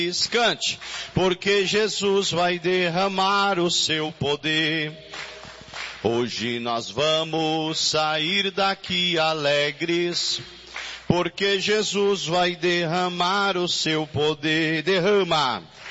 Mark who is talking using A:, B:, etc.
A: Cante, porque Jesus vai derramar o seu poder. Hoje nós vamos sair daqui alegres, porque Jesus vai derramar o seu poder. Derrama.